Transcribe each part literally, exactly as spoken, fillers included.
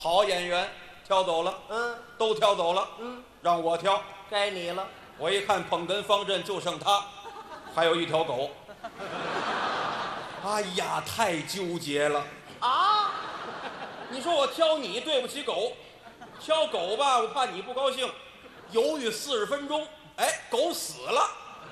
好演员挑走了， 嗯都挑走了， 嗯， 让我挑。 该你了。 我一看捧哏方阵就剩他，还有一条狗。哎呀，太纠结了啊！ 你说我挑你对不起狗，挑狗吧，我怕你不高兴，犹豫四十分钟，哎，狗死了。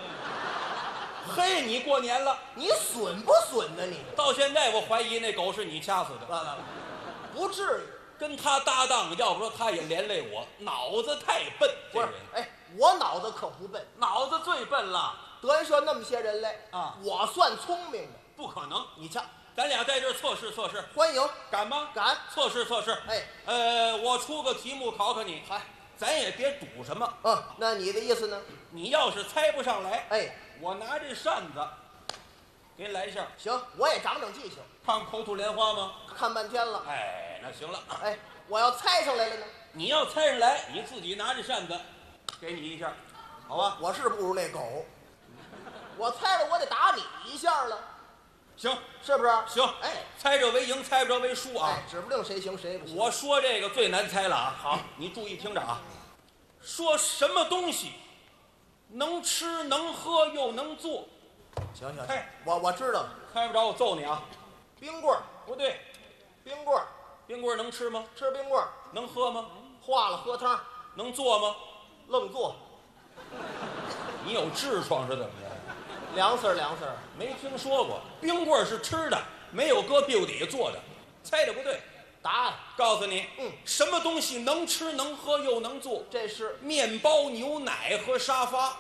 嘿，你过年了， 你损不损呢你？ 到现在我怀疑那狗是你掐死的。 完了，不至于。 跟他搭档，要不说他也连累我，脑子太笨。 不是这人， 哎，我脑子可不笨。 脑子最笨了德云社那么些人来啊， 我算聪明的。 不可能。 你瞧， 咱俩在这儿测试测试， 欢迎， 敢吗？ 敢。 测试测试。 哎， 呃，我出个题目考考你， 嗨， 咱也别赌什么。 嗯，那你的意思呢？ 你要是猜不上来， 哎， 我拿这扇子给你来一下， 行，我也长长记性。 看口吐莲花吗？ 看半天了。 哎，那行了。 哎，我要猜上来了呢？ 你要猜上来，你自己拿着扇子，给你一下，好吧？ 我是不如那狗，我猜了我得打你一下了， 行是不是？ 行， 哎， 猜着为赢，猜不着为输啊。 哎，指不定谁行谁不行。 我说这个最难猜了啊！好，你注意听着啊。说什么东西能吃能喝又能做？ 行行， 猜我我知道了， 猜不着我揍你啊！ 冰棍儿， 不对， 冰棍儿， 冰棍儿能吃吗？ 吃冰棍儿， 能喝吗？ 化了喝汤， 能做吗？ 愣做， 你有痔疮是怎么着？ 凉丝儿凉丝儿。 没听说过，冰棍儿是吃的，没有搁屁股底下做的。猜的不对， 答案， 告诉你， 嗯， 什么东西能吃能喝又能做？ 这是面包、牛奶和沙发。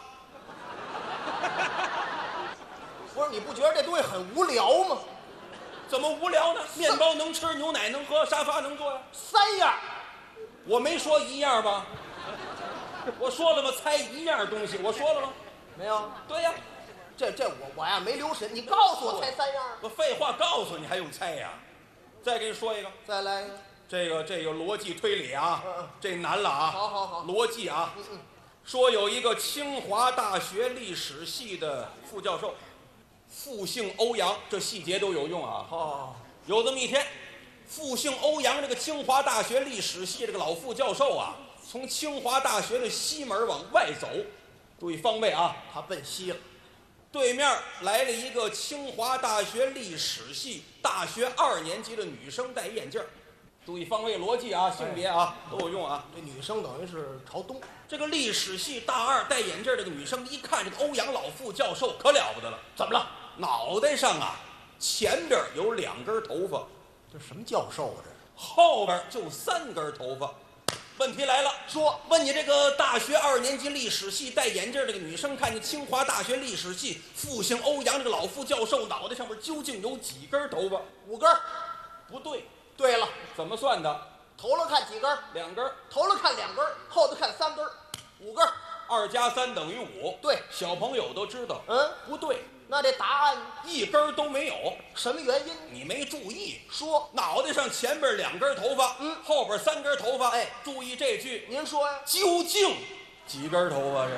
不是？你不觉得这东西很无聊吗？ 怎么无聊呢？面包能吃，牛奶能喝，沙发能坐呀。 三样， 我没说一样吧？我说了吗？猜一样东西，我说了吗？ 没有？ 对呀， 这这我我呀没留神，你告诉我猜三样。 我废话告诉你还用猜呀？再给你说一个， 再来一个。 这个这个逻辑推理啊， 嗯嗯这难了啊。 好好好逻辑啊。 嗯嗯， 说有一个清华大学历史系的副教授，复姓欧阳，这细节都有用啊。 哦， 有这么一天，复姓欧阳这个清华大学历史系这个老副教授啊，从清华大学的西门往外走，注意方位啊， 他奔西了。 对面来了一个清华大学历史系大学二年级的女生，戴眼镜儿，注意方位逻辑啊，性别啊都有用啊。 这女生等于是朝东。 这个历史系大二戴眼镜儿这个女生一看这个欧阳老副教授可了不得了，怎么了？脑袋上啊前边有两根头发， 这什么教授啊？这后边就三根头发。问题来了， 说问你这个大学二年级历史系戴眼镜这个女生，看见清华大学历史系复姓欧阳这个老副教授脑袋上面究竟有几根头发？ 五根儿。 不对， 对了， 怎么算的？ 头了看几根儿？ 两根儿， 头了看两根儿，后头看三根儿，五根儿。 二加三等于五。 对， 小朋友都知道。 嗯， 不对， 那这答案一根儿都没有。 什么原因？ 你没注意， 说， 脑袋上前边两根头发， 嗯， 后边三根头发。 哎， 注意这句， 您说呀？ 究竟几根头发？这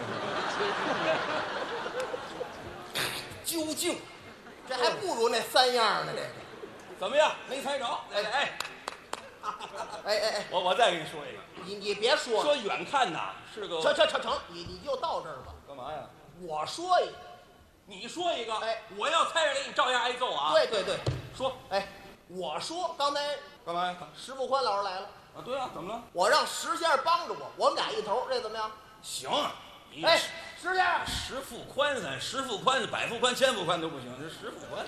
是究竟这还不如那三样呢。这个， 怎么样？没猜着？哎哎， 哎哎哎， 我我再给你说一个， 你你别说了， 说远看呐是个成成成成，你你就到这儿吧。 干嘛呀？ 我说一个， 你说一个， 哎， 我要猜上来，你照样挨揍啊。 对对对， 说哎，我说刚才干嘛呀？ 石富宽老师来了， 啊，对啊，怎么了？ 我让石先生帮着我，我们俩一头，这怎么样？ 行，你哎，石先生， 石富宽咱石富宽、百富宽、千富宽都不行，这石富宽。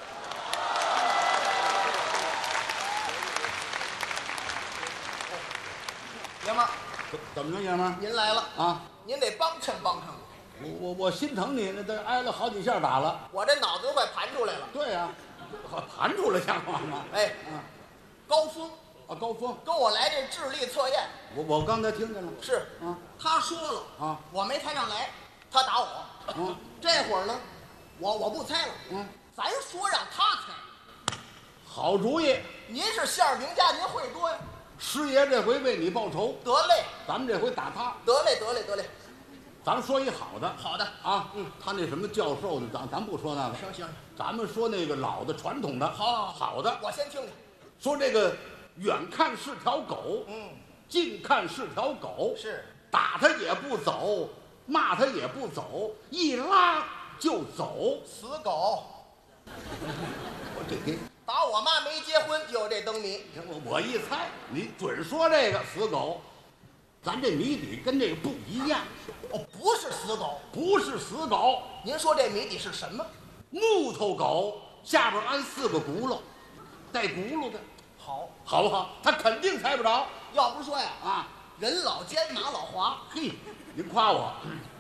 爷们儿， 怎怎么着，爷们儿您来了， 啊？ 您得帮衬帮衬我， 我我我心疼你，那都挨了好几下打了。 我这脑子都快盘出来了。 对呀、啊，盘出来像话吗？ 哎， 啊高峰啊，高峰， 跟我来这智力测验， 我我刚才听见了。 是啊他说了啊， 我没猜上来，他打我。 嗯这会儿呢，我我不猜了， 嗯， 咱说让他猜。 好主意， 您是相声评家，您会多呀。 师爷这回为你报仇， 得嘞， 咱们这回打他。 得嘞，得嘞，得嘞。 咱们说一好的好的， 啊，嗯，他那什么教授的，咱咱不说那个， 行行， 咱们说那个老的传统的， 好好好的。 我先听听。 说这个远看是条狗， 嗯， 近看是条狗， 是打他也不走，骂他也不走，一拉就走。 死狗。 我这给打我妈没结婚就有这灯谜。 我我一猜，你准说这个死狗，咱这谜底跟这个不一样， 哦，不是死狗。 不是死狗， 您说这谜底是什么？ 木头狗下边安四个轱辘，带轱辘的， 好， 好不好？他肯定猜不着要不是说呀， 啊！ 人老奸马老滑。 嘿，您夸我，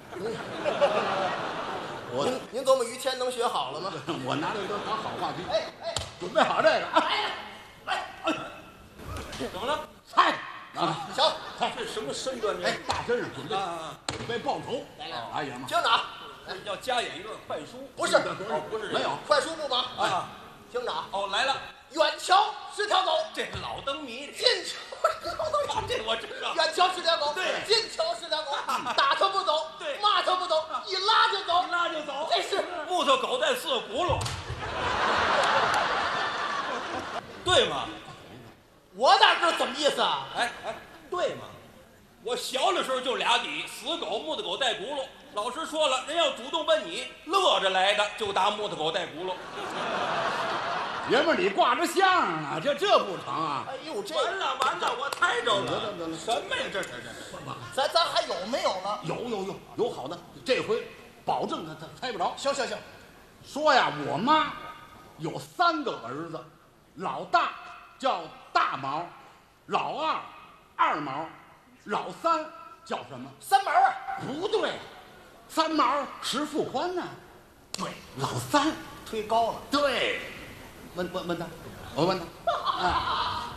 我您您琢磨于谦能学好了吗？ 我拿这都当好话题， 哎哎， 准备好这个啊！ 来来，哎， 怎么了？ 猜啊！ 行， 这什么身段？ 哎，大身上准备啊， 准备报仇， 来来哎呀妈！ 听着啊， 要加演一段快书？ 不是哦，不是， 没有快书不忙啊。 听着啊， 哦，来了， 远瞧是条狗， 这老灯谜， 近瞧是条狗。 这我知道。 远瞧是条狗， 对近瞧是条狗，打它不走， 对骂它不走，一拉就走， 一拉就走， 这是木头狗带四个轱辘，对吗？ 我哪知道怎么意思啊？ 哎哎，对吗？我小的时候就俩底，死狗、木头狗带轱辘。老师说了，人要主动问你，乐着来的就答木头狗带轱辘。 爷们儿，你挂着相声呢，这这不成啊！ 哎呦，这完了完了，我猜着得了， 了得了什么呀？这这这这， 咱咱还有没有了？ 有有有有好的，这回保证他他猜不着。 行行行， 说呀，我妈有三个儿子，老大叫大毛，老二二毛，老三叫什么？ 三毛啊， 不对，三毛石富宽呢？对，老三忒高了。 对，问问问他，我问他，啊，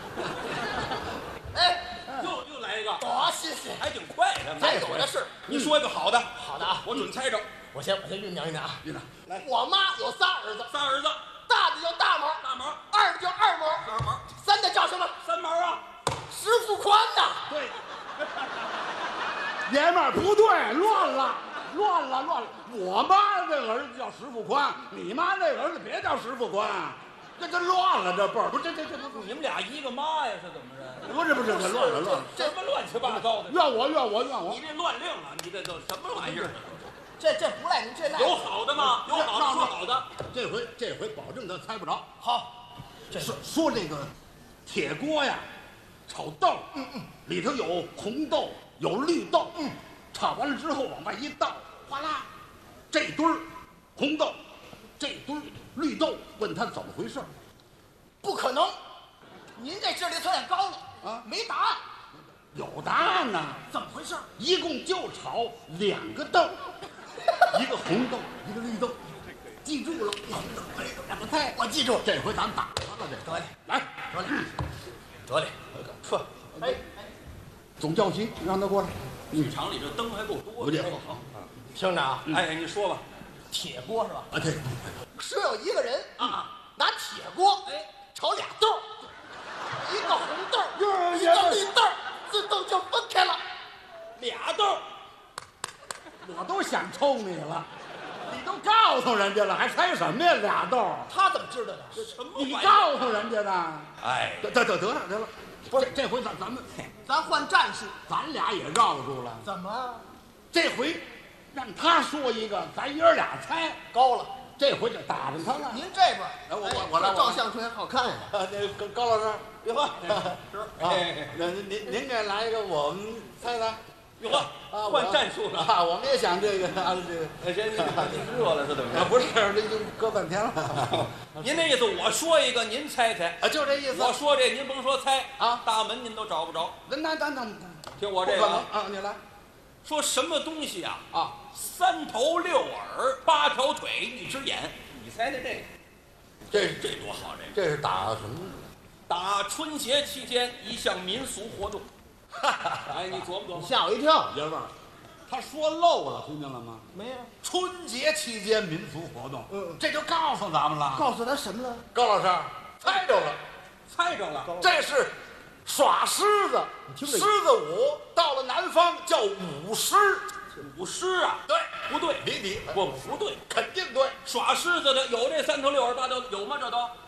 哎， 又又来一个， 多新鲜！ 还挺快的。 咱有的是。 你说一个好的， 好的啊， 我准猜着。 我先我先酝酿酝酿啊。 院长， 来， 我妈有仨儿子， 仨儿子， 大的叫大毛， 大毛、 二的叫二毛， 二毛、 三的叫什么？ 三毛啊。 石富宽呐。 对，爷们儿不对，乱了，乱了，乱了。我妈那个儿子叫石富宽，你妈那个儿子别叫石富宽，这这乱了，这辈儿不是这这这不你们俩一个妈呀？是怎么着？ 不是不是这乱了乱了， 什么乱七八糟的？ 怨我怨我怨我你。这乱令了，你这都什么玩意儿？ 这这不赖您，这赖有好的吗？有好的说好的。 这回这回保证他猜不着。 好。这说说这个铁锅呀，炒豆，嗯嗯，里头有红豆，有绿豆，嗯，炒完了之后往外一倒，哗啦，这堆儿红豆，这堆儿绿豆，问他怎么回事儿不可能，您这智力测验高了啊没答案， 有答案呢， 怎么回事？ 一共就炒两个豆，一个红豆，一个绿豆，记住了，红豆绿豆两个菜， 我记住了。 这回咱打他了，这得嘞， 来， 得嘞，得嘞，呵，哎， 总教习让他过来， 剧场里这灯还够多的。 不见好， 听着啊， 哎，你说吧。 铁锅是吧？ 啊对， 说有一个人啊， 拿铁锅哎炒俩豆儿，一个红豆儿， 哟一个绿豆儿，自动就分开了。 俩豆儿， 我都想抽你了，你都告诉人家了，还猜什么呀？俩豆儿， 他怎么知道的？ 什么你玩意儿？ 告诉人家的。 哎， 得得得得了得了，不是这回咱咱们咱换战术， 咱俩也绕住了， 怎么这回让他说一个，咱爷儿俩猜， 高了？ 这回就打着他了。 您这边儿， 来我哎我我来我来这照相特别好看呀。 啊，那高高老师， 别喝， 是啊，那您您给来一个，我们猜猜别喝， 啊， 换战术了。 啊，我们也想这个啊，这个哎，这这热了是怎么着？ 啊不是，这已经搁半天了您那意思，我说一个，您猜猜。 啊，就这意思我说这，您甭说猜啊大门您都找不着。 那那那那听我不可能这个啊， 啊，你来说什么东西啊？ 啊， 三头六耳，八条腿，一只眼。你猜猜这个？ 这这多好！这个这是打什么？ 打春节期间一项民俗活动。哎，你琢磨琢磨。 吓我一跳。 爷们儿，他说漏了，听见了吗？ 没有， 春节期间民俗活动， 嗯这就告诉咱们了。 告诉他什么了？ 高老师猜着了， 猜着了， 这是耍狮子， 听着狮子舞，到了南方叫舞狮。 舞狮啊？ 对， 不对， 谜底不不对， 肯定对， 耍狮子的有这三头六耳八条有吗？这都当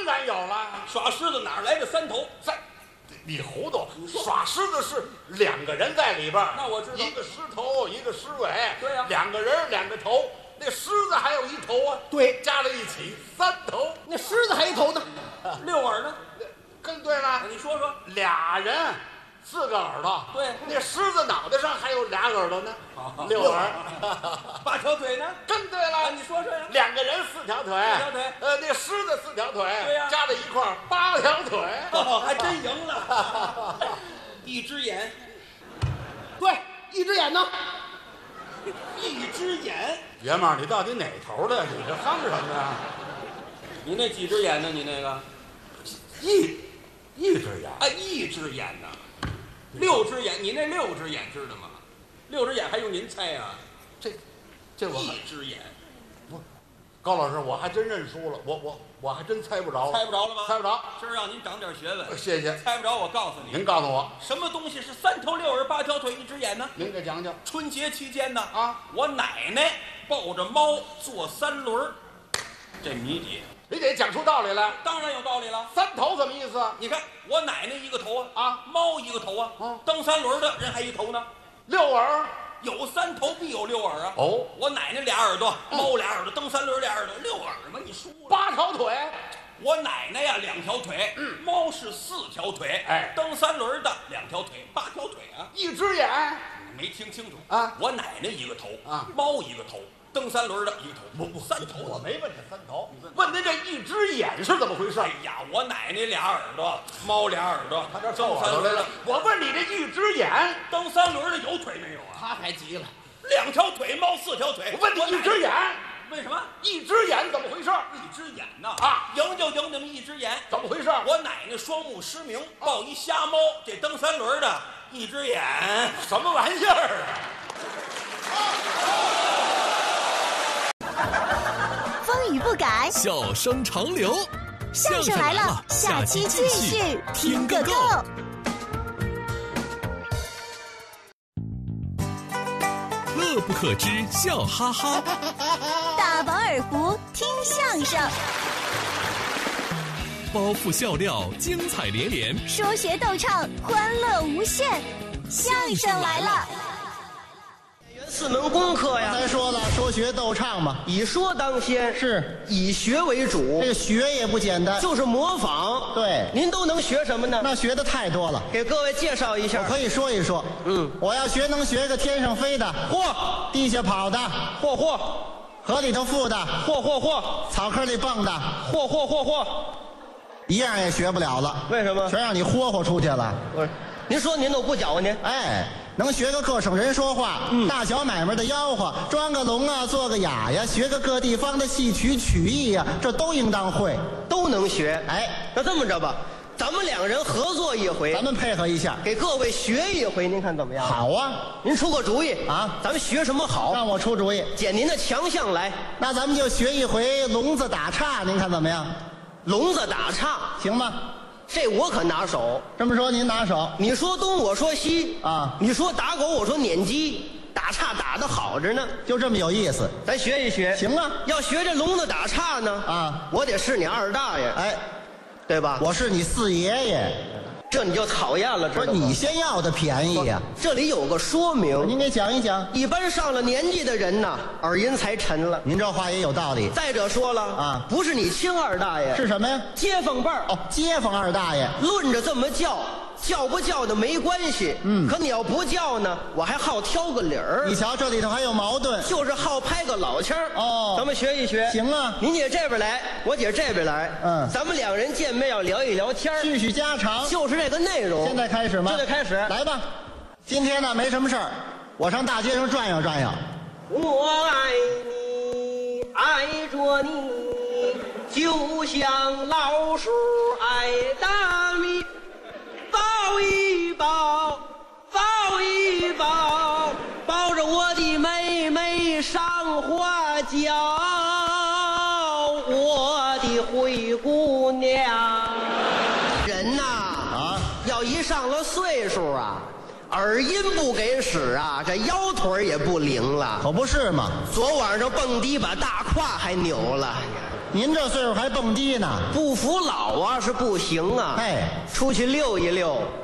然有了。 耍狮子哪来的三头？ 在，你糊涂！耍狮子是两个人在里边， 那我知道， 一个狮头，一个狮尾。 对呀， 两个人两个头，那狮子还有一头啊。 对， 加在一起三头。 那狮子还一头呢， 六耳呢？ 更对了， 你说说， 俩人四个耳朵。 对， 那狮子脑袋上还有俩耳朵呢，六耳。 八条腿呢？ 更对了， 你说说呀。 两个人四条腿， 四条腿。 呃，那狮子四条腿， 对呀， 加在一块儿八条腿。 哦，还真赢了。一只眼， 对，一只眼呢？ 一只眼。 爷们儿，你到底哪头的？你这哼什么呀？ 你那几只眼呢？你那个一一只眼啊，一只眼呢？六只眼，你那六只眼知道吗？六只眼还用您猜呀？ 这这我一只眼。 不，高老师，我还真认输了，我我我还真猜不着。 猜不着了吗？ 猜不着。 今儿让您长点学问。 谢谢。 猜不着，我告诉你。 您告诉我， 什么东西是三头六耳八条腿一只眼呢？ 您给讲讲。 春节期间呢， 啊， 我奶奶抱着猫坐三轮儿，这谜底。 你得讲出道理来。 当然有道理了。 三头什么意思？ 你看我奶奶一个头啊， 啊， 猫一个头啊， 啊， 蹬三轮的人还一头呢。 六耳， 有三头必有六耳啊。 哦， 我奶奶俩耳朵，猫俩耳朵，蹬三轮俩耳朵，六耳嘛，你输了。 八条腿。 我奶奶呀两条腿， 嗯， 猫是四条腿， 哎， 蹬三轮的两条腿，八条腿啊。 一只眼， 没听清楚啊？ 我奶奶一个头啊， 猫一个头。蹬三轮的一个头， 不不， 三头。 我没问他三头，问您这一只眼是怎么回事？ 哎呀，我奶奶俩耳朵，猫俩耳朵， 他这蹬耳朵来了。我问你这一只眼， 蹬三轮的有腿没有啊？ 他还急了， 两条腿，猫四条腿。 我问你一只眼， 为什么？ 一只眼怎么回事？ 一只眼呐啊， 赢就赢你们一只眼， 怎么回事？ 我奶奶双目失明，抱一瞎猫，这蹬三轮的一只眼， 什么玩意儿啊？ 风雨不改， 笑声长流。 相声来了，下期继续听个够。 乐不可支，笑哈哈。 大饱耳福，听相声。 包袱笑料，精彩连连。 说学逗唱，欢乐无限。相声来了。 四门功课呀， 咱说了，说学逗唱嘛， 以说当先， 是以学为主。 这个学也不简单， 就是模仿。 对， 您都能学什么呢？ 那学的太多了， 给各位介绍一下。 我可以说一说。 嗯， 我要学能学个天上飞的， 嚯， 地下跑的， 嚯嚯， 河里头浮的， 嚯嚯嚯， 草坑里蹦的， 嚯嚯嚯嚯， 一样也学不了了。 为什么？ 全让你霍霍出去了。 不是，您说您都不搅和您。 哎，能学个各省人说话， 嗯， 大小买卖的吆喝，装个聋啊，做个哑呀，学个各地方的戏曲曲艺呀，这都应当会， 都能学。 哎， 那这么着吧，咱们两人合作一回， 咱们配合一下， 给各位学一回，您看怎么样？ 好啊， 您出个主意啊， 咱们学什么好？ 让我出主意， 捡您的强项来。 那咱们就学一回聋子打岔，您看怎么样？ 聋子打岔行吗？ 这我可拿手。 这么说您拿手， 你说东，我说西啊， 你说打狗，我说撵鸡，打岔打得好着呢， 就这么有意思。 咱学一学。 行啊， 要学这聋子打岔呢， 啊， 我得是你二大爷， 哎， 对吧？ 我是你四爷爷， 这你就讨厌了，知道吗？ 不是你先要的便宜呀、 这里有个说明， 您给讲一讲。 一般上了年纪的人呐，耳音才沉了。 您这话也有道理。 再者说了啊， 不是你亲二大爷， 是什么呀？ 街坊辈儿。 哦，街坊二大爷。 论着这么叫，叫不叫的没关系。 嗯， 可你要不叫呢，我还好挑个理儿。 你瞧，这里头还有矛盾， 就是好拍个老腔儿。 哦， 咱们学一学。 行啊， 您姐这边来，我姐这边来。 嗯， 咱们两人见面要聊一聊天儿， 叙叙家常， 就是这个内容。 现在开始吗？ 现在开始， 来吧。今天呢没什么事儿，我上大街上转悠转悠。 我爱你，爱着你，就像老鼠爱大米。抱一抱，抱一抱，抱着我的妹妹上花轿，我的灰姑娘。人呐， 啊， 要一上了岁数啊，耳音不给使啊，这腰腿也不灵了。 可不是嘛。 昨晚上蹦迪把大胯还扭了。 您这岁数还蹦迪呢？ 不服老啊是不行啊。 哎， 出去溜一溜，